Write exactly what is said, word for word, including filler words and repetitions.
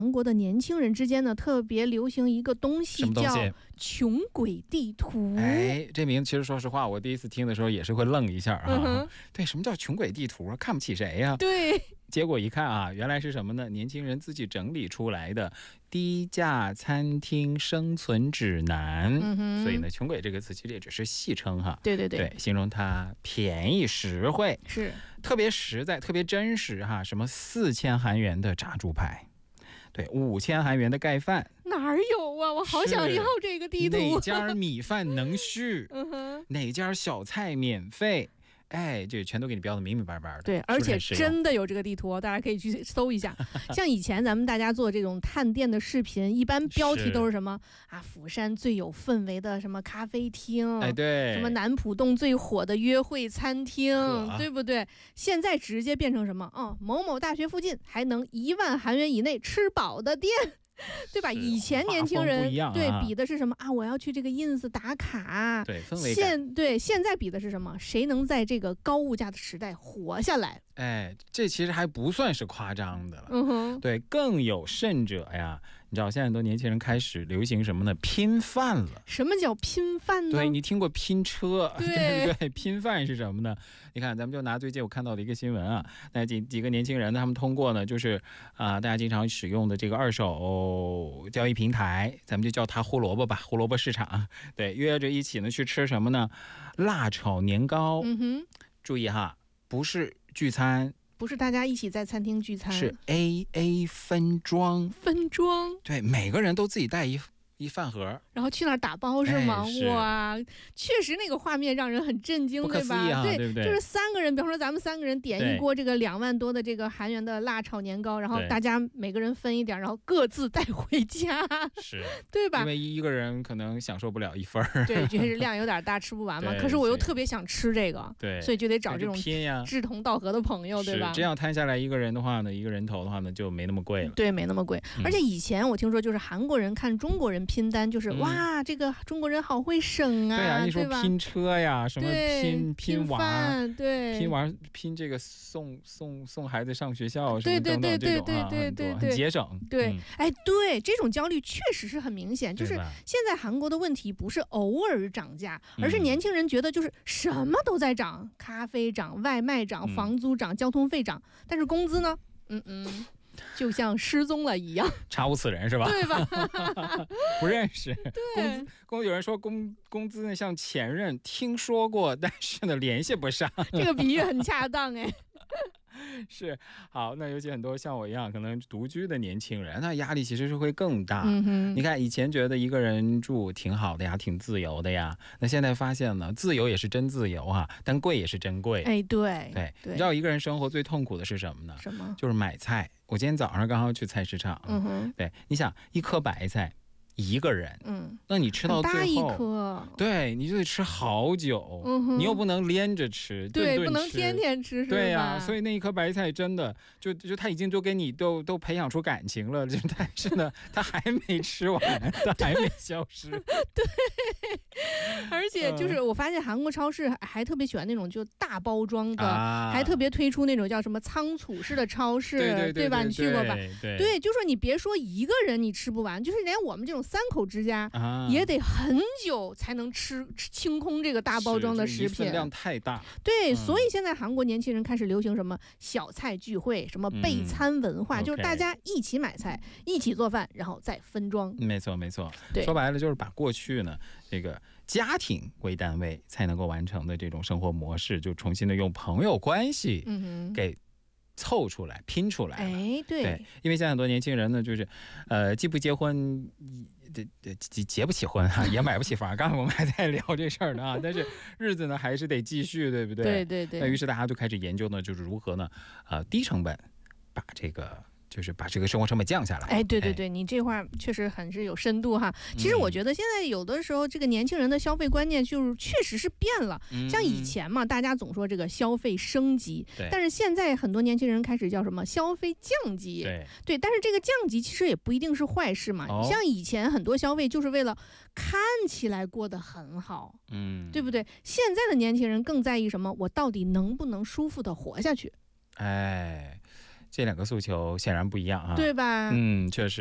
韩国的年轻人之间呢，特别流行一个东西， 东西叫穷鬼地图。 哎，这名其实说实话，我第一次听的时候也是会愣一下啊。 嗯、 对，什么叫穷鬼地图啊？看不起谁呀、啊？ 对。 结果一看啊，原来是什么呢？年轻人自己整理出来的低价餐厅生存指南。 嗯、 所以呢，穷鬼这个词其实也只是戏称哈。 对对 对, 对，形容它便宜实惠， 是特别实在，特别真实哈。什么四千韩元的炸猪排。对，五千韩元的盖饭哪儿有啊？我好想要这个地图。 哪家米饭能续？ 嗯哼， 哪家小菜免费？哎，这全都给你标的明明白白的。 对，而且真的有这个地图，大家可以去搜一下。像以前咱们大家做这种探店的视频，一般标题都是什么啊？釜山最有氛围的什么咖啡厅， 哎，对， 什么南浦洞最火的约会餐厅，对不对？现在直接变成什么？哦，某某大学附近还能一万韩元以内吃饱的店。对吧？以前年轻人、 啊、 对比的是什么啊？我要去这个 ins 打卡， 对氛围感。 现对现在比的是什么？谁能在这个高物价的时代活下来？ 哎，这其实还不算是夸张的了。 嗯哼， 对，更有甚者呀，你知道现在很多年轻人开始流行什么呢？拼饭了。 什么叫拼饭呢？ 对，你听过拼车？ 对对对，拼饭是什么呢？你看，咱们就拿最近我看到的一个新闻啊，那几几个年轻人，他们通过呢，就是啊、呃，大家经常使用的这个二手交易平台，咱们就叫它胡萝卜吧，胡萝卜市场。对，约着一起呢去吃什么呢？辣炒年糕。 嗯哼， 注意哈，不是聚餐。 不是大家一起在餐厅聚餐， 是 A A 分装。 分装， 对，每个人都自己带一一饭盒， 然后去那儿打包是吗？ 哎、是哇，确实那个画面让人很震惊，对吧？ 啊、对, 对不对？ 就是三个人，比方说咱们三个人点一锅这个两万多的这个韩元的辣炒年糕，然后大家每个人分一点，然后各自带回家， 是， 对吧？ 因为一个人可能享受不了一份， 对，就是量有点大，吃不完嘛。可是我又特别想吃这个， 对， 所以就得找这种拼呀， 志同道合的朋友，对吧？ 这样摊下来一个人的话呢，一个人头的话呢就没那么贵了， 对，没那么贵。嗯、而且以前我听说，就是韩国人看中国人拼单，就是、嗯、哇。哇，这个中国人好会省啊！ 对啊，你说拼车呀，什么拼拼娃， 对， 拼娃拼这个送送送孩子上学校， 对对对对对对对对， 很节省。 对， 嗯、 哎，对，这种焦虑确实是很明显。就是现在韩国的问题不是偶尔涨价，而是年轻人觉得就是什么都在涨，咖啡涨，外卖涨，房租涨，交通费涨，但是工资呢？嗯嗯。就像失踪了一样， 查无此人是吧？ 对吧？ 不认识。 对， 工资工有人说工工资呢像前任，听说过，但是呢联系不上。 这个比喻很恰当哎。 是，好，那尤其很多像我一样可能独居的年轻人，那压力其实是会更大。 嗯哼， 你看以前觉得一个人住挺好的呀，挺自由的呀，那现在发现呢，自由也是真自由啊，但贵也是真贵。 哎，对对，你知道一个人生活最痛苦的是什么呢？ 什么？ 就是买菜。我今天早上刚好去菜市场， 嗯哼， 对，你想一颗白菜。一个人， 嗯， 那你吃到最后， 大一颗， 对，你就得吃好久， 嗯、 你又不能连着吃， 对， 顿顿吃不能天天吃， 对呀、啊，所以那一颗白菜真的就就他已经都给你都都培养出感情了，但是呢，他还没吃完，他还没消失。 对，而且就是我发现韩国超市还特别喜欢那种就大包装的， 啊、 还特别推出那种叫什么仓储式的超市， 对对 对, 对, 对吧？你去过吧？ 对， 对，就说你别说一个人你吃不完，就是连我们这种三口之家。 啊、 也得很久才能吃吃清空这个大包装的食品， 分量太大。 对、 嗯， 所以现在韩国年轻人开始流行什么小菜聚会，什么备餐文化， 嗯、 就是大家一起买菜，一起做饭，然后再分装。 没错，没错。 对， 说白了就是把过去呢这个家庭为单位才能够完成的这种生活模式，就重新的用朋友关系给凑出来、拼出来了。 哎，对， 对，因为现在很多年轻人呢，就是，呃，既不结婚，这这结结不起婚哈、啊，也买不起房。刚才我们还在聊这事儿呢啊，但是日子呢还是得继续，对不对？ 对对对。 那于是大家就开始研究呢，就是如何呢，呃，低成本把这个。就是把这个生活成本降下来。 哎，对对对，你这话确实很是有深度哈。其实我觉得现在有的时候这个年轻人的消费观念就是确实是变了。 嗯、 像以前嘛，大家总说这个消费升级，但是现在很多年轻人开始叫什么消费降级。 对对，但是这个降级其实也不一定是坏事嘛。 哦、 像以前很多消费就是为了看起来过得很好， 嗯， 对不对？现在的年轻人更在意什么？我到底能不能舒服的活下去？ 哎。 这两个诉求显然不一样啊， 对吧？ 嗯，确实。